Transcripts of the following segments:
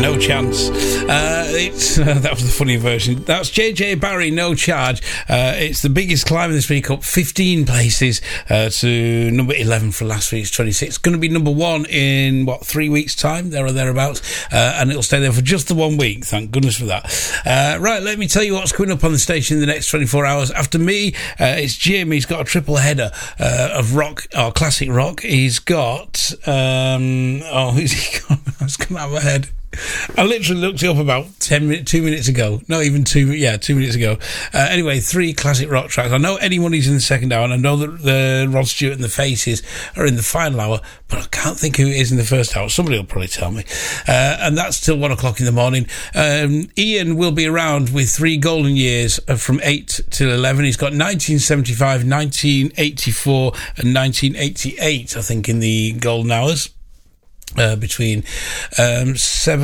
No Chance. That was the funny version. That's JJ Barry, No Charge. It's the biggest climb in this week, up 15 places to number 11 for last week's 26. It's going to be number 1 in, 3 weeks' time, there or thereabouts, and it'll stay there for just the 1 week. Thank goodness for that. Right, let me tell you what's coming up on the station in the next 24 hours. After me, it's Jim. He's got a triple header of rock, or classic rock. He's got... who's he got? It's come out of my head. I literally looked it up about 2 minutes ago. Not even 2 minutes ago. Anyway, 3 classic rock tracks. I know Eddie Money's in the second hour, and I know that the Rod Stewart and the Faces are in the final hour, but I can't think who it is in the first hour. Somebody will probably tell me. And that's till 1 o'clock in the morning. Ian will be around with 3 golden years from 8 till 11. He's got 1975, 1984 and 1988, I think, in the golden hours. Between 8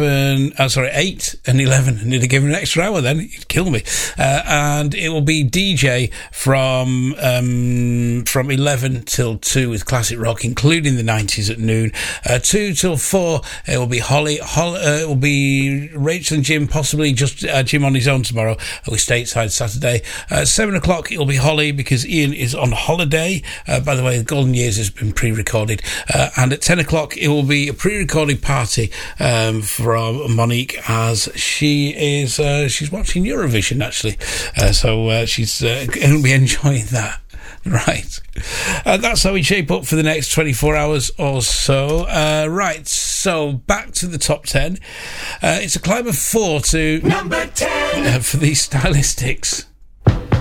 and 11. I need to give him an extra hour then. He'd kill me. And it will be DJ from 11 till 2 with classic rock, including the 90s at noon. 2 till 4, it will be Holly. It will be Rachel and Jim, possibly just Jim on his own tomorrow. We're stateside Saturday. 7 o'clock, it will be Holly, because Ian is on holiday. By the way, the Golden Years has been pre-recorded. And at 10 o'clock, it will be a pre-recorded party from Monique, as she is she's watching Eurovision actually, so she's going to be enjoying that. Right, that's how we shape up for the next 24 hours or so. Right, so back to the top 10. It's a climb of 4 to number 10 for these Stylistics.